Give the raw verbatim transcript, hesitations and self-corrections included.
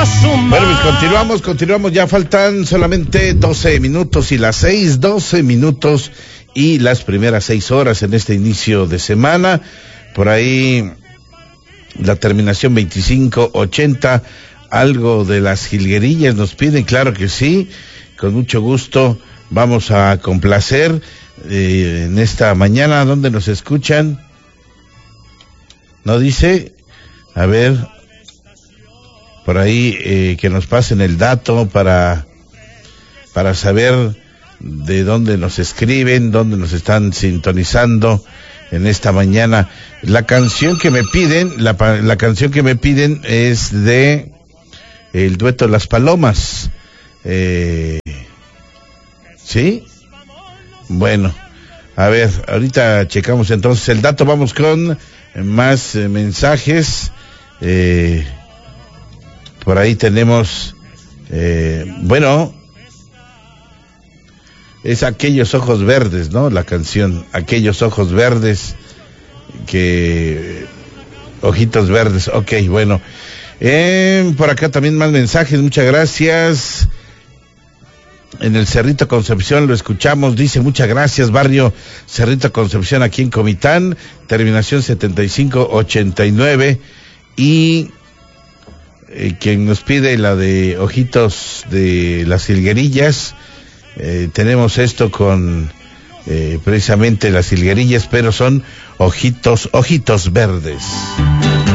sumar. Bueno, pues continuamos, continuamos, ya faltan solamente doce minutos y las seis, doce minutos y las primeras seis horas en este inicio de semana. Por ahí la terminación veinticinco ochenta, algo de las jilguerillas nos piden, claro que sí, con mucho gusto vamos a complacer eh, en esta mañana. ¿Dónde nos escuchan? ¿No dice? A ver, por ahí eh, que nos pasen el dato para, para saber de dónde nos escriben, dónde nos están sintonizando en esta mañana. La canción que me piden, la, la canción que me piden es de el dueto Las Palomas. Eh, ¿Sí? Bueno, a ver, ahorita checamos entonces el dato. Vamos con más eh, mensajes. Eh, por ahí tenemos, eh, bueno, es Aquellos Ojos Verdes, ¿no? La canción, Aquellos Ojos Verdes, que... Ojitos Verdes, ok, bueno. Eh, por acá también más mensajes, muchas gracias. En el Cerrito Concepción lo escuchamos, dice muchas gracias, barrio Cerrito Concepción aquí en Comitán, terminación setenta y cinco ochenta y nueve, y eh, quien nos pide la de Ojitos de las Jilguerillas, eh, tenemos esto con eh, precisamente las jilguerillas, pero son ojitos, ojitos verdes.